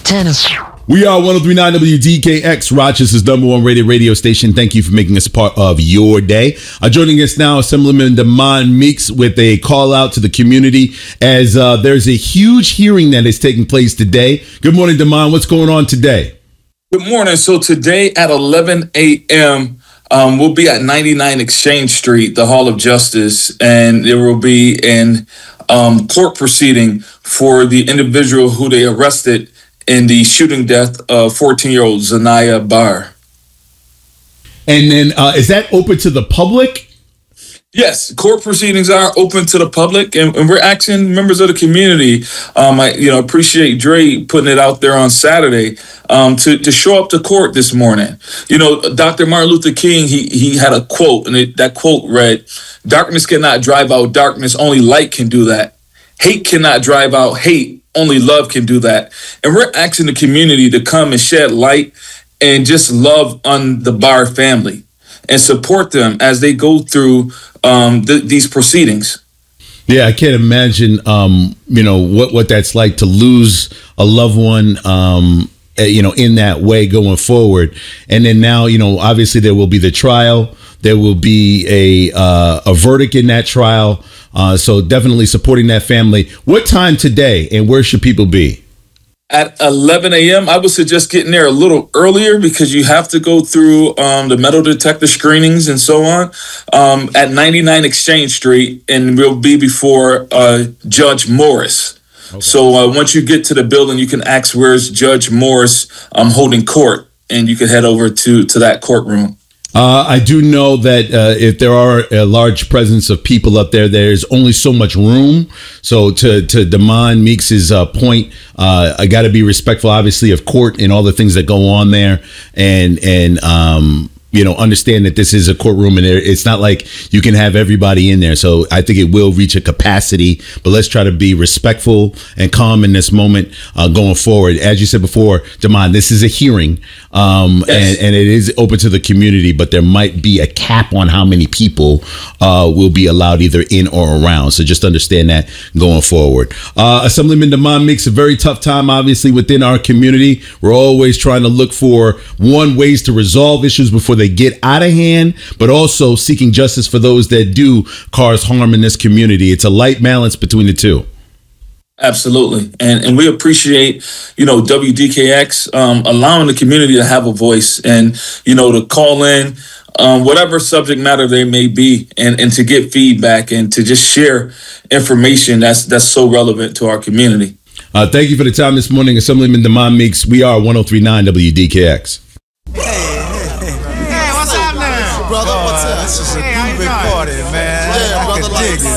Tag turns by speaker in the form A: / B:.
A: Tennis.
B: We are 103.9 WDKX, Rochester's #1 rated radio station. Thank you for making us part of your day. Joining us now, Assemblyman Demond Meeks with a call out to the community as there's a huge hearing that is taking place today. Good morning, Demond. What's going on today?
C: Good morning. So today at 11 a.m., we'll be at 99 Exchange Street, the Hall of Justice, and there will be an court proceeding for the individual who they arrested in the shooting death of 14-year-old Zanaya Barr.
B: And then is that open to the public?
C: Yes, court proceedings are open to the public, and we're asking members of the community. I appreciate Dre putting it out there on Saturday to show up to court this morning. Dr. Martin Luther King, he had a quote, and that quote read, "Darkness cannot drive out darkness, only light can do that. Hate cannot drive out hate, only love can do that." And we're asking the community to come and shed light and just love on the Barr family and support them as they go through these proceedings.
B: Yeah, I can't imagine, what that's like to lose a loved one, in that way going forward. And then now, obviously there will be the trial. There will be a verdict in that trial. So definitely supporting that family. What time today and where should people be?
C: At 11 a.m., I would suggest getting there a little earlier because you have to go through the metal detector screenings and so on at 99 Exchange Street, and we'll be before Judge Morris. Okay. So once you get to the building, you can ask where's Judge Morris holding court, and you can head over to that courtroom.
B: I do know that if there are a large presence of people up there, there's only so much room. So to Demond Meeks's point, I got to be respectful, obviously, of court and all the things that go on there, and understand that this is a courtroom and it's not like you can have everybody in there. So I think it will reach a capacity, but let's try to be respectful and calm in this moment going forward. As you said before, Demond, this is a hearing yes. and it is open to the community, but there might be a cap on how many people will be allowed either in or around. So just understand that going forward. Assemblyman Demond Meeks, a very tough time, obviously, within our community. We're always trying to look for ways to resolve issues before they get out of hand, but also seeking justice for those that do cause harm in this community. It's a light balance between the two.
C: Absolutely. And we appreciate, WDKX allowing the community to have a voice and, to call in whatever subject matter they may be and to get feedback and to just share information that's so relevant to our community.
B: Thank you for the time this morning, Assemblyman Demond Meeks. We are 103.9 WDKX.
D: Brother, what's up? This is a big party, man. Yeah, brother, I can dig it.